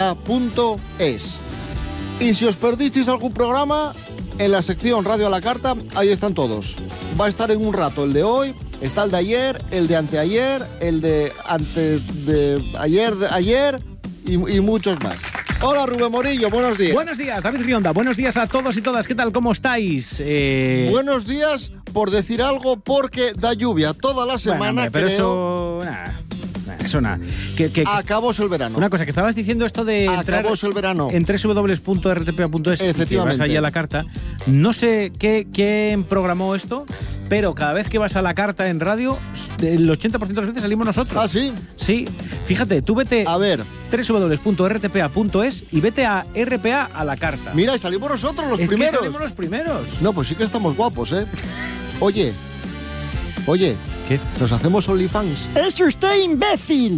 rtpa.es. Y si os perdisteis algún programa, en la sección Radio a la Carta, ahí están todos. Va a estar en un rato el de hoy, está el de ayer, el de anteayer, el de antes de ayer y muchos más. Hola Rubén Morillo, buenos días. Buenos días, David Rionda, buenos días a todos y todas, ¿qué tal? ¿Cómo estáis? Buenos días, por decir algo, porque da lluvia toda la semana, bueno, hombre, pero creo. Eso nada. Acabóse el verano. Una cosa, que estabas diciendo esto de entrar Acabóse el verano. en www.rtpa.es y que vas ahí a la carta. No sé quién programó esto, pero cada vez que vas a la carta en radio, el 80% de las veces salimos nosotros. ¿Ah, sí? Sí. Fíjate, tú vete a ver www.rtpa.es y vete a RPA a la carta. Mira, y salimos nosotros los primeros. primeros. Que salimos los primeros. No, pues sí que estamos guapos, ¿eh? Oye. ¿Qué? ¿Nos hacemos OnlyFans? ¡Es usted imbécil!